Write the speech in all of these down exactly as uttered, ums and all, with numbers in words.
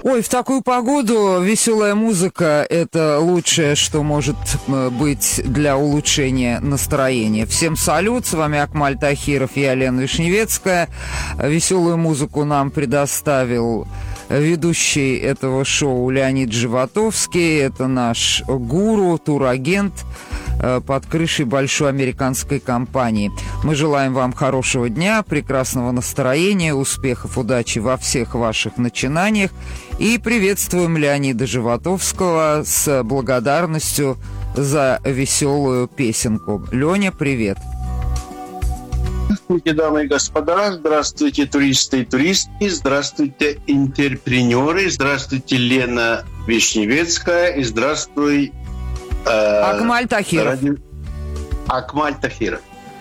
Ой, в такую погоду веселая музыка – это лучшее, что может быть для улучшения настроения. Всем салют, с вами Акмаль Тахиров, я Лена Вишневецкая. Веселую музыку нам предоставил ведущий этого шоу Леонид Животовский. Это наш гуру, турагент под крышей большой американской компании. Мы желаем вам хорошего дня, прекрасного настроения, успехов, удачи во всех ваших начинаниях. И приветствуем Леонида Животовского с благодарностью за веселую песенку. Леня, привет. Здравствуйте, дамы и господа, здравствуйте, туристы и туристки, здравствуйте, интерпренеры, здравствуйте, Лена Вишневецкая и здравствуй... Э, Акмаль Тахиров. Ради... Акмаль Тахиров.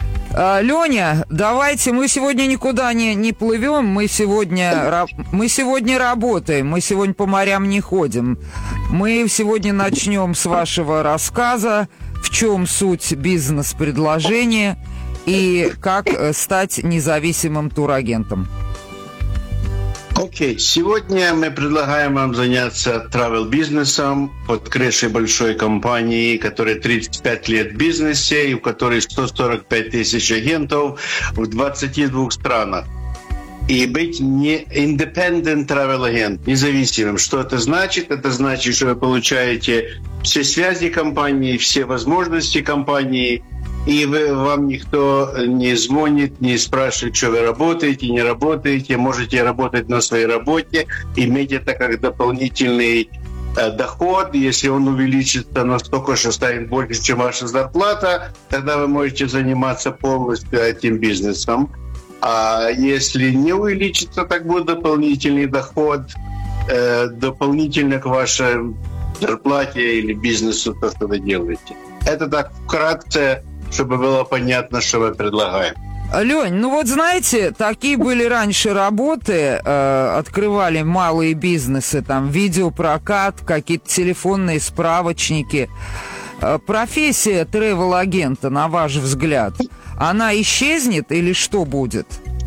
Леня, давайте, мы сегодня никуда не, не плывем, мы сегодня, мы сегодня работаем, мы сегодня по морям не ходим. Мы сегодня начнем с вашего рассказа, в чем суть бизнес-предложения и как стать независимым турагентом. Окей, okay. Сегодня мы предлагаем вам заняться travel-бизнесом под крышей большой компании, которая тридцать пять лет в бизнесе и у которой сто сорок пять тысяч агентов в двадцати двух странах. И быть не independent travel агент, независимым. Что это значит? Это значит, что вы получаете все связи компании, все возможности компании, и вы, вам никто не звонит, не спрашивает, что вы работаете, не работаете. Можете работать на своей работе, иметь это как дополнительный э, доход. Если он увеличится настолько, что станет больше, чем ваша зарплата, тогда вы можете заниматься полностью этим бизнесом. А если не увеличится, так будет дополнительный доход, э, дополнительно к вашей зарплате или бизнесу, то, что вы делаете. Это так вкратце, чтобы было понятно, что мы предлагаем. Лень, ну вот знаете, такие были раньше работы, э, открывали малые бизнесы, там видеопрокат, какие-то телефонные справочники. Э, профессия тревел-агента, на ваш взгляд, она исчезнет или что будет?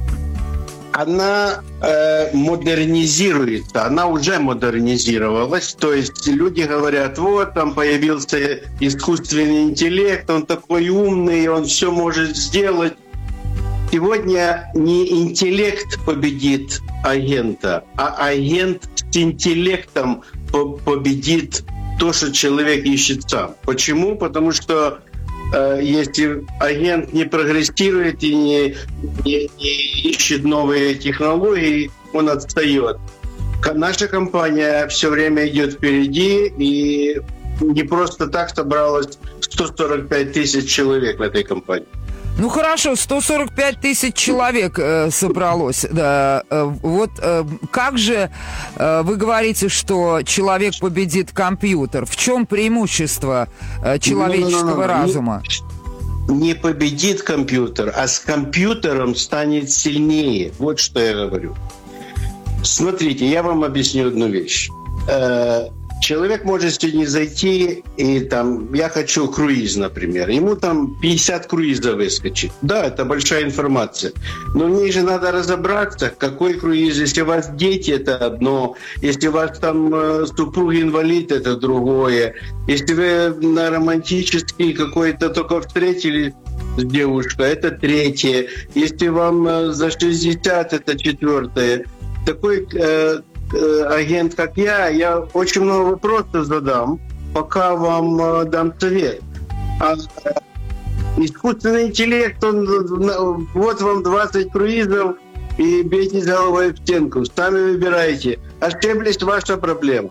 Она э, модернизируется, она уже модернизировалась. То есть люди говорят, вот там появился искусственный интеллект, он такой умный, он все может сделать. Сегодня не интеллект победит агента, а агент с интеллектом победит то, что человек ищет сам. Почему? Потому что если агент не прогрессирует и не, не, не ищет новые технологии, он отстает. Наша компания все время идет впереди, и не просто так собралось сто сорок пять тысяч человек в этой компании. Ну хорошо, сто сорок пять тысяч человек э, собралось. Да, э, вот э, как же э, вы говорите, что человек победит компьютер? В чем преимущество э, человеческого no, no, no, no. разума? Не, не победит компьютер, а с компьютером станет сильнее. Вот что я говорю. Смотрите, я вам объясню одну вещь. Э, Человек может сегодня зайти и там, я хочу круиз, например. Ему там пятьдесят круизов выскочит. Да, это большая информация. Но мне же надо разобраться, какой круиз. Если у вас дети, это одно. Если у вас там э, супруг инвалид, это другое. Если вы на романтический какой-то только встретились с девушкой, это третье. Если вам э, за шестьдесят, это четвертое. Такой... Э, агент, как я, я очень много вопросов задам, пока вам э, дам совет. А, э, искусственный интеллект, он, вот вам двадцать круизов, и бейте головой в стенку. Сами выбирайте. Ошиблись, ваша проблема.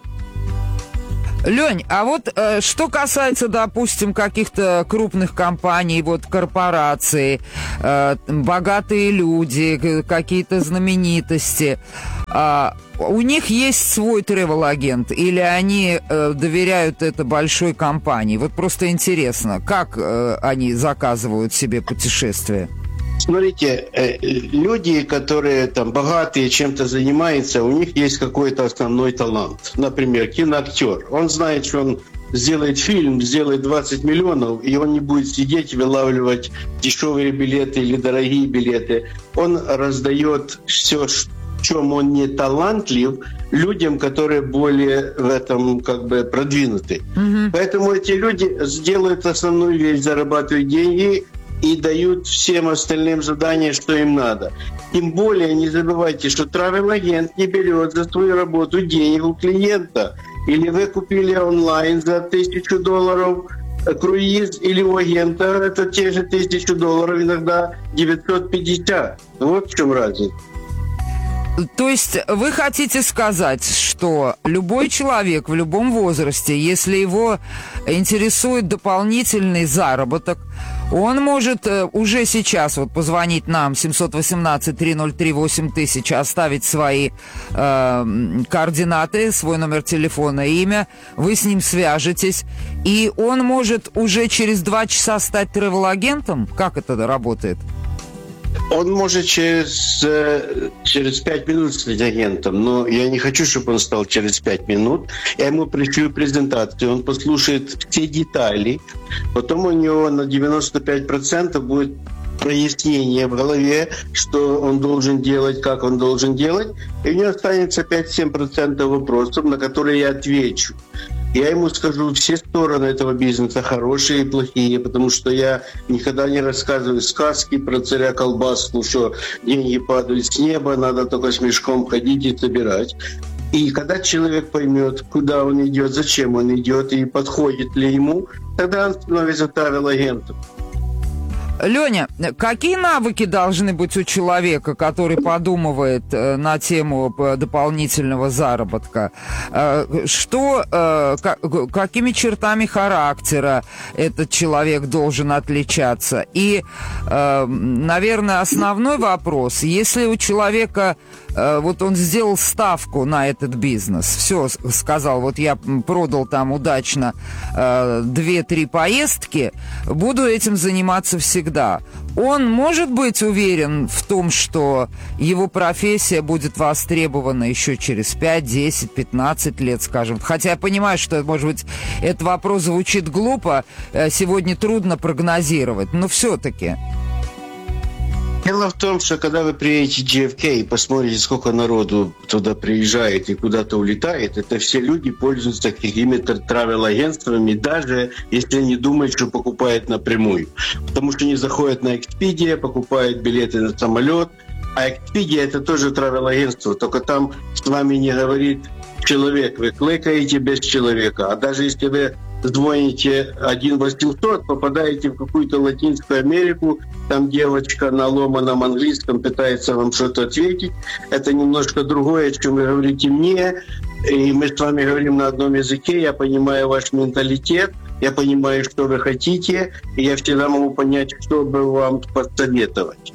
Лень, а вот э, что касается, допустим, каких-то крупных компаний, вот корпораций, э, богатые люди, какие-то знаменитости, э, у них есть свой тревел-агент или они э, доверяют это большой компании? Вот просто интересно, как э, они заказывают себе путешествия? Смотрите, люди, которые там богатые, чем-то занимаются, у них есть какой-то основной талант. Например, киноактер. Он знает, что он сделает фильм, сделает двадцать миллионов, и он не будет сидеть и вылавливать дешевые билеты или дорогие билеты. Он раздает все, чем он не талантлив, людям, которые более в этом как бы продвинуты. Mm-hmm. Поэтому эти люди сделают основную вещь, зарабатывают деньги и дают всем остальным задания, что им надо. Тем более не забывайте, что travel-агент не берет за свою работу денег у клиента. Или вы купили онлайн за тысячу долларов круиз, или у агента это те же тысячу долларов, иногда девятьсот пятьдесят. Вот в чем разница. То есть вы хотите сказать, что любой человек в любом возрасте, если его интересует дополнительный заработок, он может уже сейчас вот позвонить нам семь один восемь три ноль три восемь тысяч, оставить свои э, координаты, свой номер телефона, имя, вы с ним свяжетесь, и он может уже через два часа стать тревел-агентом? Как это работает? Он может через, через пять минут стать агентом, но я не хочу, чтобы он стал через пять минут. Я ему пришлю презентацию, он послушает все детали, потом у него на девяносто пять процентов будет прояснение в голове, что он должен делать, как он должен делать, и у него останется пять-семь процентов вопросов, на которые я отвечу. Я ему скажу все стороны этого бизнеса, хорошие и плохие, потому что я никогда не рассказываю сказки про царя колбаску, что деньги падают с неба, надо только с мешком ходить и собирать. И когда человек поймет, куда он идет, зачем он идет и подходит ли ему, тогда он становится travel-агентом. Леня, какие навыки должны быть у человека, который подумывает э, на тему дополнительного заработка? Э, что, э, к- какими чертами характера этот человек должен отличаться? И, э, наверное, основной вопрос, если у человека, э, вот он сделал ставку на этот бизнес, все, сказал, вот я продал там удачно э, две-три поездки, буду этим заниматься всегда. Он может быть уверен в том, что его профессия будет востребована еще через пять, десять, пятнадцать лет, скажем. Хотя я понимаю, что, может быть, этот вопрос звучит глупо, сегодня трудно прогнозировать, но все-таки. Дело в том, что когда вы приедете в джей эф кей и посмотрите, сколько народу туда приезжает и куда-то улетает, это все люди пользуются какими-то travel-агентствами, даже если они думают, что покупают напрямую. Потому что они заходят на Expedia, покупают билеты на самолет, а Expedia это тоже travel-агентство, только там с вами не говорит человек, вы кликаете без человека, а даже если вы звоните один восемьсот, попадаете в какую-то Латинскую Америку, там девочка на ломаном английском пытается вам что-то ответить. Это немножко другое, чем вы говорите мне, и мы с вами говорим на одном языке, я понимаю ваш менталитет, я понимаю, что вы хотите, и я всегда могу понять, что бы вам посоветовать.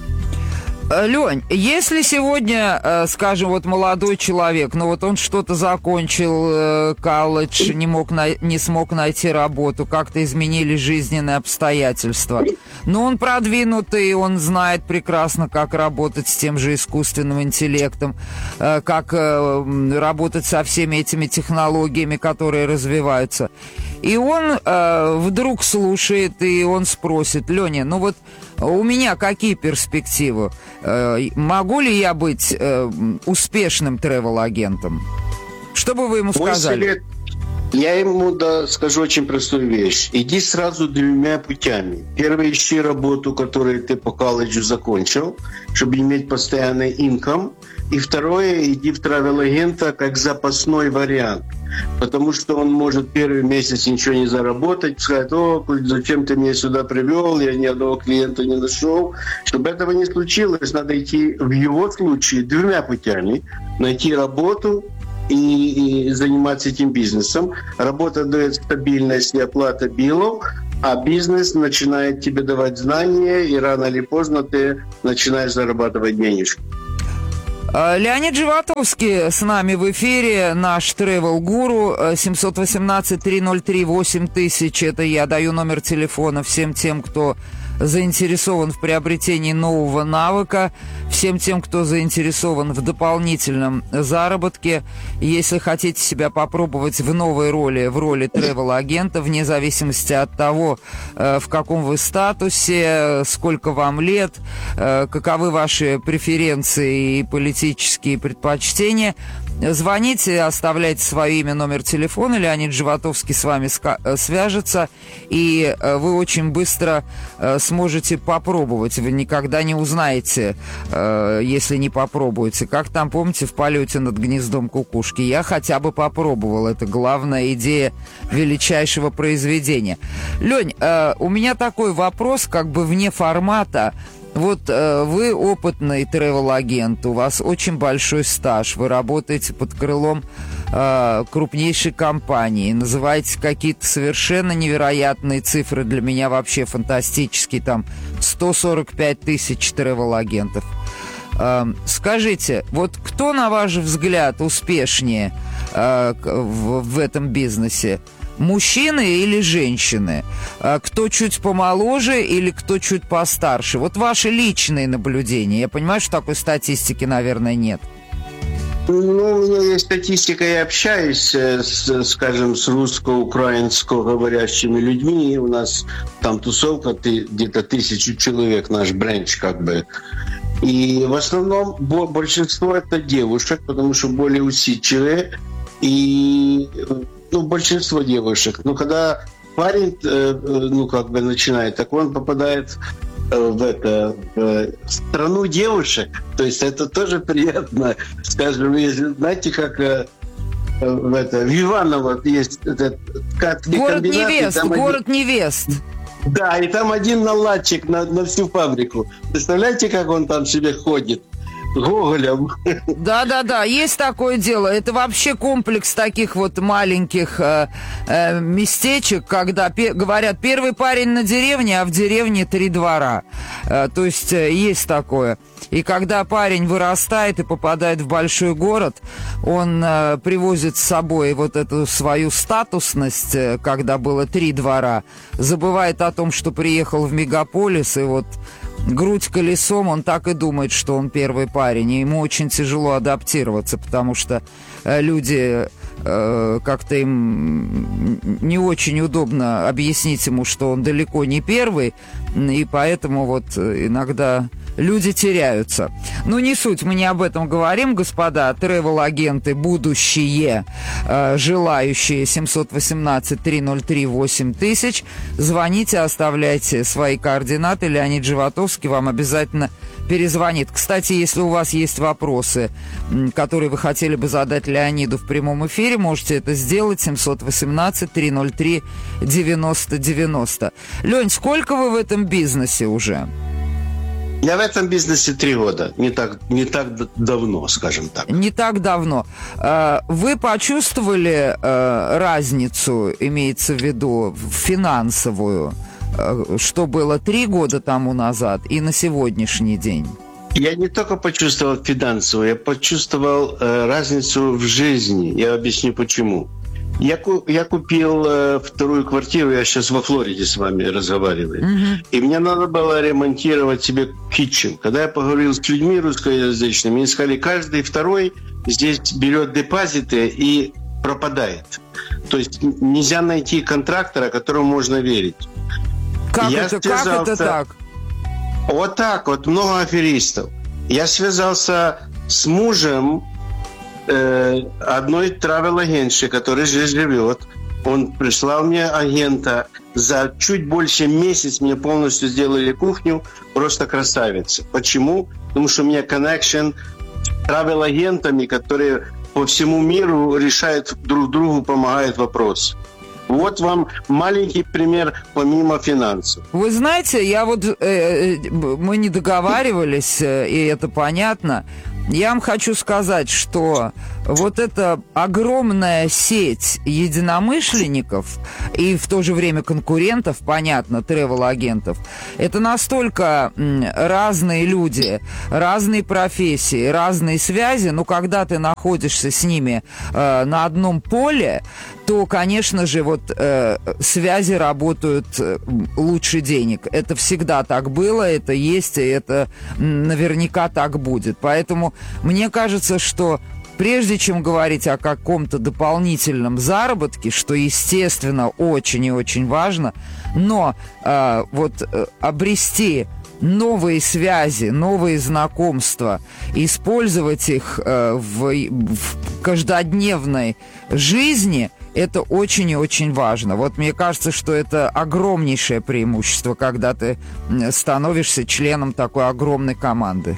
Лень, если сегодня, скажем, вот молодой человек, ну вот он что-то закончил, колледж, не, мог на, не смог найти работу, как-то изменились жизненные обстоятельства, но он продвинутый, он знает прекрасно, как работать с тем же искусственным интеллектом, как работать со всеми этими технологиями, которые развиваются. И он э, вдруг слушает, и он спросит: Леня, ну вот у меня какие перспективы? Э, могу ли я быть э, успешным тревел-агентом? Что бы вы ему Мой сказали? совет, я ему да, скажу очень простую вещь. Иди сразу двумя путями. Первый, ищи работу, которую ты по колледжу закончил, чтобы иметь постоянный инком. И второе, иди в travel-агента как запасной вариант. Потому что он может первый месяц ничего не заработать, сказать: о, зачем ты меня сюда привел, я ни одного клиента не нашел. Чтобы этого не случилось, надо идти в его случае двумя путями. Найти работу и, и заниматься этим бизнесом. Работа дает стабильность и оплата биллов, а бизнес начинает тебе давать знания, и рано или поздно ты начинаешь зарабатывать денежки. Леонид Животовский с нами в эфире, наш тревел-гуру. семь один восемь три ноль три восемь тысяч. Это я даю номер телефона всем тем, кто заинтересован в приобретении нового навыка, всем тем, кто заинтересован в дополнительном заработке. Если хотите себя попробовать в новой роли, в роли тревел-агента, вне зависимости от того, в каком вы статусе, сколько вам лет, каковы ваши преференции и политические предпочтения, звоните, оставляйте свое имя, номер телефона, Леонид Животовский с вами свяжется, и вы очень быстро сможете попробовать. Вы никогда не узнаете, если не попробуете. Как там, помните, в полете над гнездом кукушки? Я хотя бы попробовал. Это главная идея величайшего произведения. Лень, у меня такой вопрос, как бы вне формата. Вот э, вы опытный тревел-агент, у вас очень большой стаж, вы работаете под крылом э, крупнейшей компании, называете какие-то совершенно невероятные цифры, для меня вообще фантастические, там сто сорок пять тысяч тревел-агентов. Э, скажите, вот кто, на ваш взгляд, успешнее э, в, в этом бизнесе? Мужчины или женщины? Кто чуть помоложе или кто чуть постарше? Вот ваши личные наблюдения. Я понимаю, что такой статистики, наверное, нет. Ну, у меня есть статистика, я общаюсь, с, скажем, с русско-украинско говорящими людьми. У нас там тусовка, ты, где-то тысячу человек, наш бренч как бы. И в основном большинство это девушек, потому что более усидчивые. И... Ну, большинство девушек. Но когда парень, э, ну, как бы начинает, так он попадает э, в, это, в страну девушек. То есть это тоже приятно. Скажем, если, знаете, как э, в, это, в Иваново есть этот ткацкий город комбинат. Невест, город один... Невест. Да, и там один наладчик на, на всю фабрику. Представляете, как он там себе ходит? Гоголем. Да-да-да, есть такое дело. Это вообще комплекс таких вот маленьких э, э, местечек, когда пе- говорят, первый парень на деревне, а в деревне три двора. Э, то есть э, есть такое. И когда парень вырастает и попадает в большой город, он э, привозит с собой вот эту свою статусность, э, когда было три двора, забывает о том, что приехал в мегаполис, и вот грудь колесом, он так и думает, что он первый парень, и ему очень тяжело адаптироваться, потому что э, люди, э, как-то им не очень удобно объяснить ему, что он далеко не первый, и поэтому вот иногда люди теряются. Ну, не суть, мы не об этом говорим, господа. Тревел-агенты будущие, э, желающие, семь один восемь три ноль три восемь тысяч. Звоните, оставляйте свои координаты. Леонид Животовский вам обязательно перезвонит. Кстати, если у вас есть вопросы, которые вы хотели бы задать Леониду в прямом эфире, можете это сделать. семь один восемь три ноль три девяносто девяносто. Лень, сколько вы в этом бизнесе уже? Я в этом бизнесе три года. Не так, не так давно, скажем так. Не так давно. Вы почувствовали разницу, имеется в виду, финансовую, что было три года тому назад и на сегодняшний день? Я не только почувствовал финансовую, я почувствовал э, разницу в жизни. Я объясню почему. Я, я купил э, вторую квартиру, я сейчас во Флориде с вами разговариваю. Mm-hmm. И мне надо было ремонтировать себе китчен. Когда я поговорил с людьми русскоязычными, они сказали, каждый второй здесь берет депозиты и пропадает. То есть нельзя найти контрактора, которому можно верить. Как, это, как это так? Вот так вот, много аферистов. Я связался с мужем э, одной тревел-агентши, которая здесь живет. Он прислал мне агента. За чуть больше месяца мне полностью сделали кухню. Просто красавица. Почему? Потому что у меня коннекшн с тревел-агентами, которые по всему миру решают друг другу, помогают вопросы. Вот вам маленький пример помимо финансов. Вы знаете, я вот э, мы не договаривались, э, и это понятно. Я вам хочу сказать, что вот эта огромная сеть единомышленников и в то же время конкурентов, понятно, тревел-агентов, это настолько разные люди, разные профессии, разные связи, но когда ты находишься с ними э, на одном поле, то, конечно же, вот э, связи работают лучше денег. Это всегда так было, это есть, и это наверняка так будет. Поэтому мне кажется, что прежде чем говорить о каком-то дополнительном заработке, что, естественно, очень и очень важно, но э, вот э, обрести новые связи, новые знакомства, использовать их э, в, в каждодневной жизни, это очень и очень важно. Вот мне кажется, что это огромнейшее преимущество, когда ты становишься членом такой огромной команды.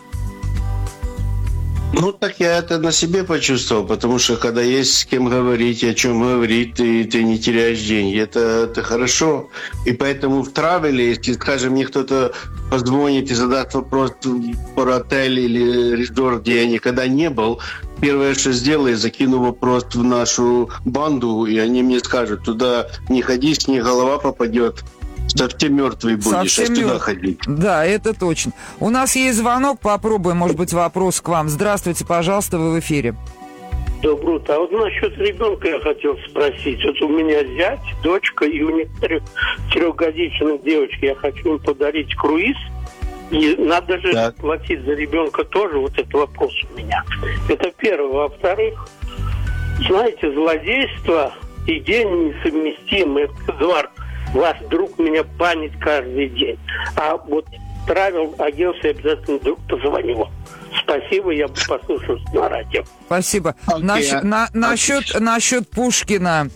Ну, так я это на себе почувствовал, потому что когда есть с кем говорить, о чем говорить, ты, ты не теряешь деньги. Это, это хорошо. И поэтому в травеле, если, скажем, мне кто-то позвонит и задаст вопрос про отель или резорт, где я никогда не был, первое, что сделаю, закину вопрос в нашу банду, и они мне скажут, туда не ходи, с ней голова попадет. Совсем мертвый будешь, Совсем а туда мертв... ходить. Да, это точно. У нас есть звонок, попробуем, может быть, вопрос к вам. Здравствуйте, пожалуйста, вы в эфире. Доброе утро. А вот насчет ребенка я хотел спросить. Вот у меня зять, дочка, и у них трехгодичной девочки. Я хочу им подарить круиз. И надо же так платить за ребенка тоже. Вот это вопрос у меня. Это первое. Во-вторых, знаете, злодейство и день несовместимы. Эдуард, вас друг меня банит каждый день. А вот travel агентство обязательно вдруг позвоню. Спасибо, я послушал на радио. Спасибо. Okay. Наш, на, насчет, насчет Пушкина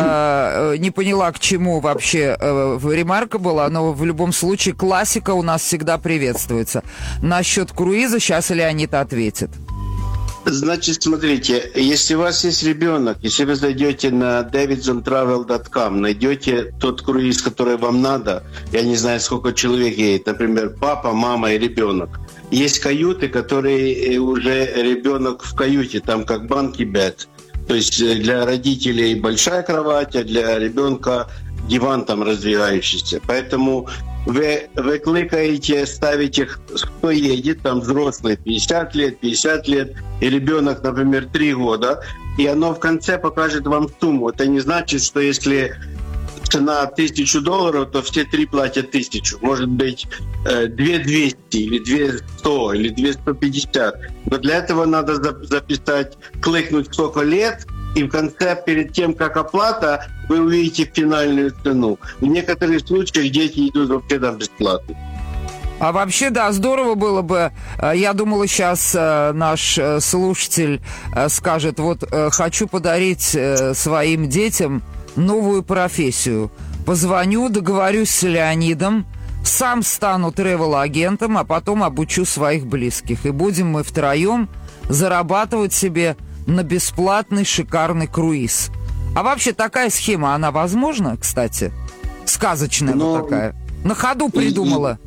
э, не поняла, к чему вообще э, ремарка была, но в любом случае классика у нас всегда приветствуется. Насчет круиза сейчас Леонид ответит. Значит, смотрите, если у вас есть ребенок, если вы зайдете на davidson travel dot com, найдете тот круиз, который вам надо, я не знаю, сколько человек едет, например, папа, мама и ребенок. Есть каюты, которые уже ребенок в каюте, там как банки бед. То есть для родителей большая кровать, а для ребенка диван там раздвигающийся. Поэтому вы, вы кликаете, ставите, кто едет, там взрослый пятьдесят лет, пятьдесят лет, и ребенок, например, три года, и оно в конце покажет вам сумму. Это не значит, что если цена тысячу долларов, то все три платят тысячу. Может быть, две двести или две сто или две сто пятьдесят. Но для этого надо записать, кликнуть сколько лет, и в конце, перед тем, как оплата, вы увидите финальную цену. В некоторых случаях дети идут вообще там бесплатно. А вообще, да, здорово было бы. Я думала, сейчас наш слушатель скажет, вот хочу подарить своим детям новую профессию. Позвоню, договорюсь с Леонидом, сам стану тревел-агентом, а потом обучу своих близких. И будем мы втроем зарабатывать себе на бесплатный шикарный круиз. А вообще такая схема, она возможна, кстати? Сказочная Но... вот такая. На ходу придумала.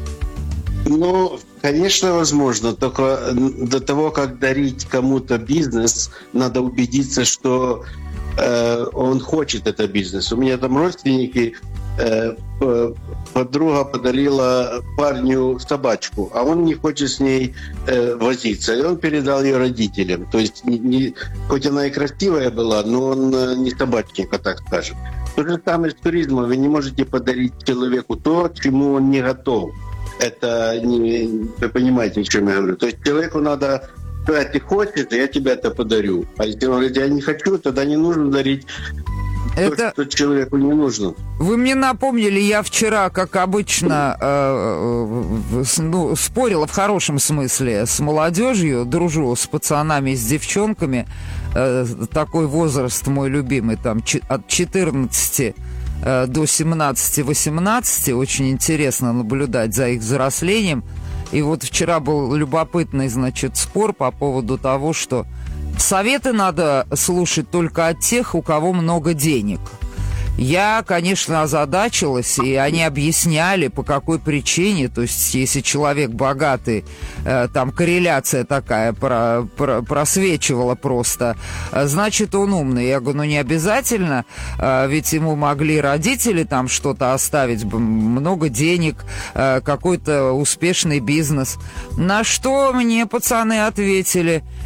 Ну, конечно, возможно. Только до того, как дарить кому-то бизнес, надо убедиться, что э, он хочет этот бизнес. У меня там родственники, э, подруга подарила парню собачку, а он не хочет с ней э, возиться. И он передал ее родителям. То есть, не, не, хоть она и красивая была, но он э, не собачника, так скажем. То же самое с туризмом. Вы не можете подарить человеку то, чему он не готов. Это не, вы понимаете, о чем я говорю. То есть человеку надо сказать, ты хочешь, я тебе это подарю. А если он говорит, я не хочу, тогда не нужно дарить это... то, что человеку не нужно. Вы мне напомнили, я вчера, как обычно, э, э, ну, спорила в хорошем смысле с молодежью, дружу с пацанами и с девчонками. Э, такой возраст мой любимый, там, ч- от четырнадцати до семнадцати-восемнадцати. Очень интересно наблюдать за их взрослением. И вот вчера был любопытный, значит, спор по поводу того, что советы надо слушать только от тех, у кого много денег. Я, конечно, озадачилась, и они объясняли, по какой причине. То есть, если человек богатый, э, там корреляция такая про, про, просвечивала просто, э, значит, он умный. Я говорю, ну не обязательно, э, ведь ему могли родители там что-то оставить, много денег, э, какой-то успешный бизнес. На что мне пацаны ответили: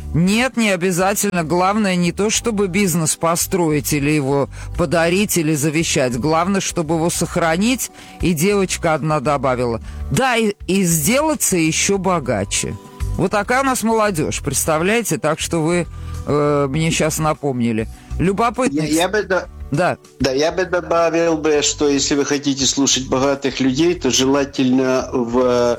Нет, не обязательно. Главное не то, чтобы бизнес построить или его подарить, или завещать. Главное, чтобы его сохранить. И девочка одна добавила. Да, и, и сделаться еще богаче. Вот такая у нас молодежь, представляете? Так что вы э, мне сейчас напомнили. Любопытно. Я, я бы... Да... Да. Да, я бы добавил бы, что если вы хотите слушать богатых людей, то желательно в...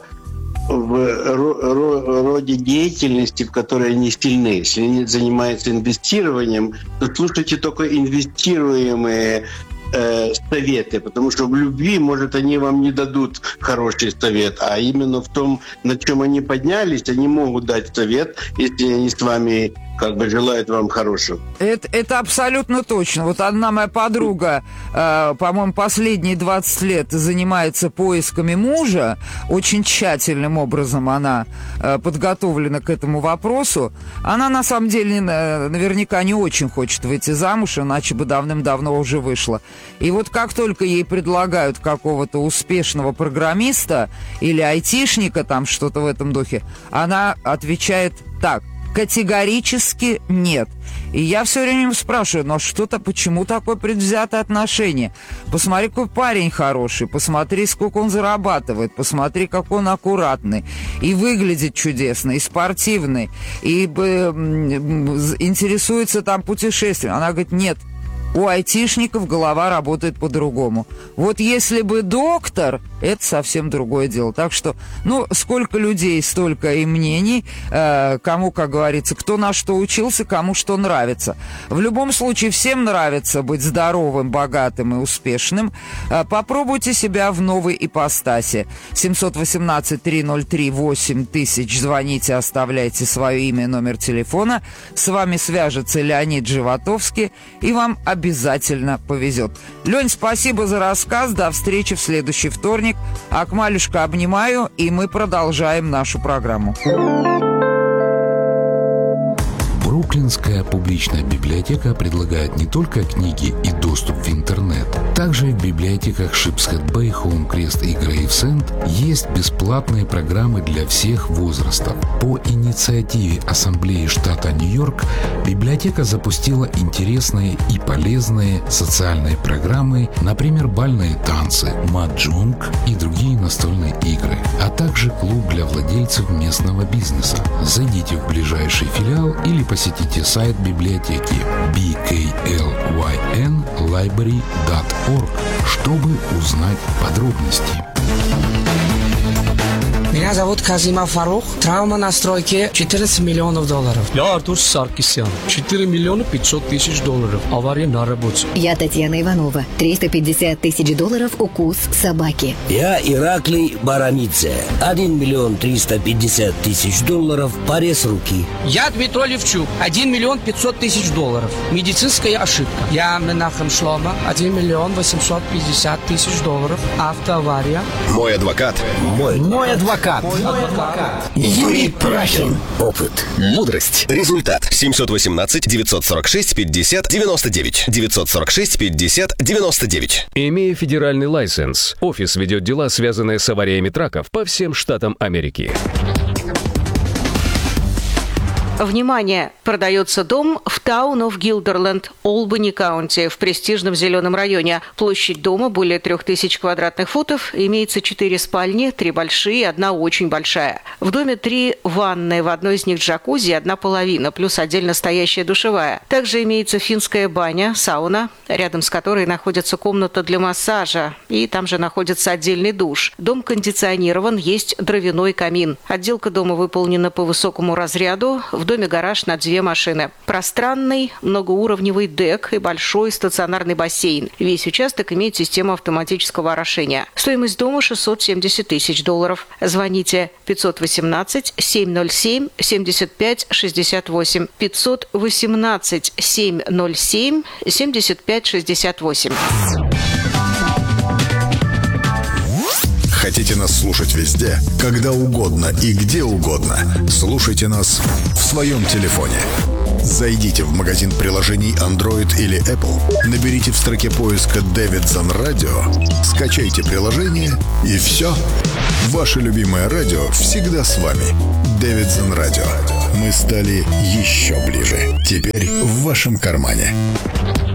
в роде деятельности, в которой они сильны. Если они занимаются инвестированием, то слушайте только инвестируемые э, советы, потому что в любви, может, они вам не дадут хороший совет, а именно в том, на чем они поднялись, они могут дать совет, если они с вами как бы желают вам хорошего. Это, это абсолютно точно. Вот одна моя подруга, э, по-моему, последние двадцать лет занимается поисками мужа. Очень тщательным образом она э, подготовлена к этому вопросу. Она, на самом деле, э, наверняка не очень хочет выйти замуж, иначе бы давным-давно уже вышла. И вот как только ей предлагают какого-то успешного программиста или айтишника, там что-то в этом духе, она отвечает так: категорически нет. И я все время спрашиваю, ну что-то, почему такое предвзятое отношение? Посмотри, какой парень хороший, посмотри, сколько он зарабатывает, посмотри, какой он аккуратный, и выглядит чудесно, и спортивный, и э, интересуется там путешествием. Она говорит, нет, у айтишников голова работает по-другому. Вот если бы доктор, это совсем другое дело. Так что, ну, сколько людей, столько и мнений, э, кому, как говорится, кто на что учился, кому что нравится. В любом случае, всем нравится быть здоровым, богатым и успешным. Э, попробуйте себя в новой ипостаси. семь один восемь три ноль три восемь тысяч. Звоните, оставляйте свое имя и номер телефона. С вами свяжется Леонид Животовский, и вам обязательно обязательно повезет. Лень, спасибо за рассказ. До встречи в следующий вторник. Акмалюшка, обнимаю, и мы продолжаем нашу программу. Бруклинская публичная библиотека предлагает не только книги и доступ в интернет. Также в библиотеках Шипсхед Бэй, Хоумкрест и Грейвсенд есть бесплатные программы для всех возрастов. По инициативе Ассамблеи штата Нью-Йорк библиотека запустила интересные и полезные социальные программы, например, бальные танцы, маджонг и другие настольные игры, а также клуб для владельцев местного бизнеса. Зайдите в ближайший филиал или посетите сайт библиотеки би кей эл уай эн лайбрери точка орг, чтобы узнать подробности. Меня зовут Казима Фарух. Травма на стройке четырнадцать миллионов долларов. Я Артур Саркисян. четыре миллиона пятьсот тысяч долларов. Авария на работе. Я Татьяна Иванова. триста пятьдесят тысяч долларов укус собаки. Я Ираклий Барамидзе. один миллион триста пятьдесят тысяч долларов. Порез руки. Я Дмитрий Левчук. один миллион пятьсот тысяч долларов. Медицинская ошибка. Я Менахем Шлома. один миллион восемьсот пятьдесят тысяч долларов. Автоавария. Мой адвокат. Мой. Мой адвокат. Мой адвокат. Юрий Прахин. Опыт. Мудрость. Результат. семь один восемь девять сорок шесть пятьдесят девяносто девять. девять сорок шесть пятьдесят девяносто девять. Имея федеральный лайсенс, офис ведет дела, связанные с авариями траков по всем штатам Америки. Внимание! Продается дом в Town of Guilderland, Олбани Каунти, в престижном зеленом районе. Площадь дома более трех тысяч квадратных футов. Имеется четыре спальни, три большие и одна очень большая. В доме три ванны, в одной из них джакузи, одна половина, плюс отдельно стоящая душевая. Также имеется финская баня, сауна, рядом с которой находится комната для массажа. И там же находится отдельный душ. Дом кондиционирован, есть дровяной камин. Отделка дома выполнена по высокому разряду. В доме гараж на две машины. Пространный многоуровневый дек и большой стационарный бассейн. Весь участок имеет систему автоматического орошения. Стоимость дома шестьсот семьдесят тысяч долларов. Звоните пятьсот восемнадцать семь ноль семь семьдесят пять шестьдесят восемь. пятьсот восемнадцать семь ноль семь семьдесят пять шестьдесят восемь. Хотите нас слушать везде, когда угодно и где угодно? Слушайте нас в своем телефоне. Зайдите в магазин приложений Android или Apple, наберите в строке поиска Davidson Radio, скачайте приложение и все. Ваше любимое радио всегда с вами. Davidson Radio. мы стали еще ближе. Теперь в вашем кармане.